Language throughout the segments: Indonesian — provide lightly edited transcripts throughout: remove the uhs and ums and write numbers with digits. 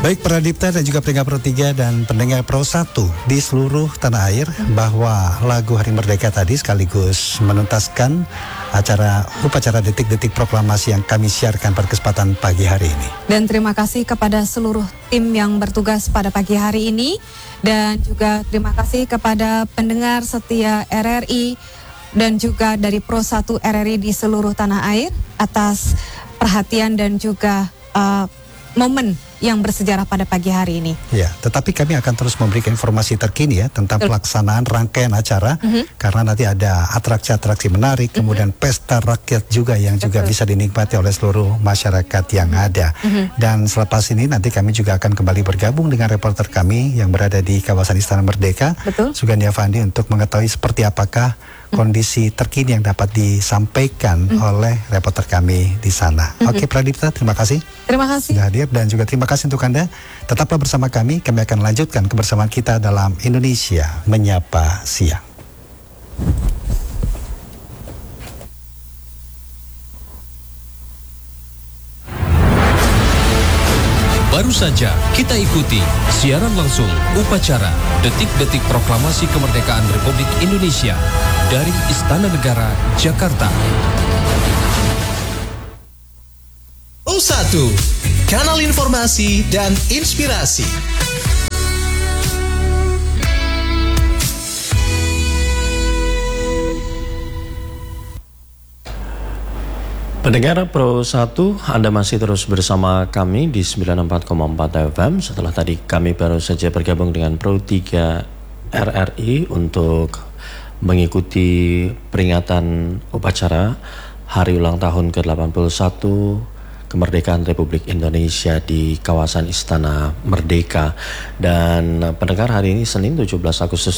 Baik Pradipta dan juga pendengar Pro 3 dan pendengar Pro 1 di seluruh tanah air, bahwa lagu Hari Merdeka tadi sekaligus menuntaskan upacara detik-detik proklamasi yang kami siarkan pada kesempatan pagi hari ini. Dan terima kasih kepada seluruh tim yang bertugas pada pagi hari ini, dan juga terima kasih kepada pendengar setia RRI dan juga dari Pro 1 RRI di seluruh tanah air atas perhatian dan juga momen yang bersejarah pada pagi hari ini. Ya, tetapi kami akan terus memberikan informasi terkini ya tentang pelaksanaan rangkaian acara, karena nanti ada atraksi-atraksi menarik, kemudian pesta rakyat juga yang juga bisa dinikmati oleh seluruh masyarakat yang ada. Dan selepas ini nanti kami juga akan kembali bergabung dengan reporter kami yang berada di kawasan Istana Merdeka, Sugandi Avandi, untuk mengetahui seperti apakah kondisi terkini yang dapat disampaikan oleh reporter kami di sana. Oke Pradipta, terima kasih. Terima kasih sudah hadir, dan juga terima kasih untuk Anda. Tetaplah bersama kami akan lanjutkan kebersamaan kita dalam Indonesia Menyapa Siang. Baru saja kita ikuti siaran langsung upacara detik-detik proklamasi kemerdekaan Republik Indonesia dari Istana Negara, Jakarta. Pro 1, kanal informasi dan inspirasi. Pendengar Pro 1, Anda masih terus bersama kami di 94,4 FM. Setelah tadi kami baru saja bergabung dengan Pro 3 RRI untuk mengikuti peringatan upacara Hari Ulang Tahun ke-81 Kemerdekaan Republik Indonesia di kawasan Istana Merdeka. Dan pendengar, hari ini Senin 17 Agustus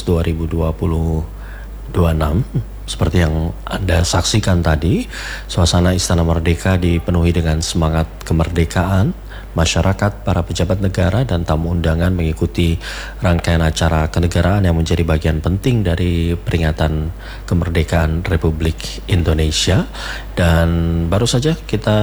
2026, seperti yang Anda saksikan tadi, suasana Istana Merdeka dipenuhi dengan semangat kemerdekaan. Masyarakat, para pejabat negara, dan tamu undangan mengikuti rangkaian acara kenegaraan yang menjadi bagian penting dari peringatan kemerdekaan Republik Indonesia. Dan baru saja kita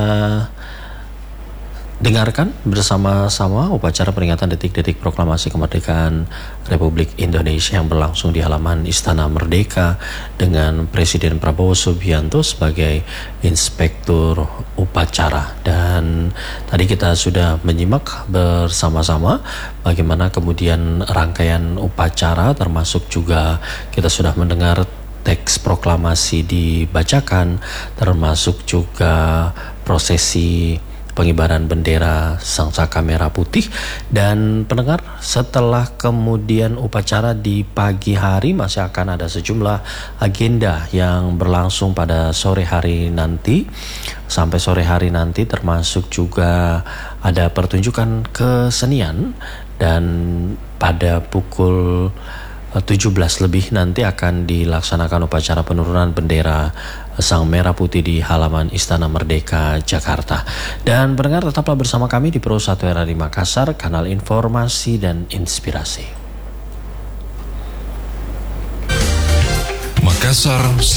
dengarkan bersama-sama upacara peringatan detik-detik proklamasi kemerdekaan Republik Indonesia yang berlangsung di halaman Istana Merdeka dengan Presiden Prabowo Subianto sebagai inspektur upacara. Dan tadi kita sudah menyimak bersama-sama bagaimana kemudian rangkaian upacara, termasuk juga kita sudah mendengar teks proklamasi dibacakan, termasuk juga prosesi pengibaran bendera Sangsaka Merah Putih. Dan pendengar, setelah kemudian upacara di pagi hari masih akan ada sejumlah agenda yang berlangsung pada sore hari nanti, sampai sore hari nanti, termasuk juga ada pertunjukan kesenian. Dan pada pukul 17 lebih nanti akan dilaksanakan upacara penurunan bendera Sang Merah Putih di halaman Istana Merdeka, Jakarta. Dan pendengar, tetaplah bersama kami di Pro 1 RRI Makassar, kanal informasi dan inspirasi. Makassar